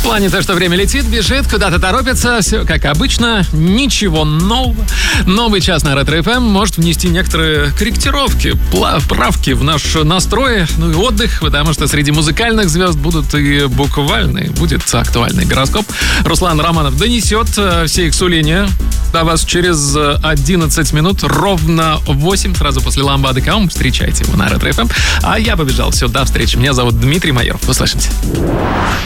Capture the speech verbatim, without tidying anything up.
плане то, что время летит, бежит, куда-то торопится, все как обычно, ничего нового. Новый час на Ретро-эф эм может внести некоторые корректировки, правки в наш настрой, ну и отдых, потому что среди музыкальных звезд будут и буквальные, будет актуальный гороскоп. Руслан Романов донесет все их суления до вас через одиннадцать минут, ровно восемь, сразу после Ламбады Каум. Встречайте его на Ретро-эф эм. А я побежал. Все, до встречи. Меня зовут Дмитрий Майоров. Услышимся.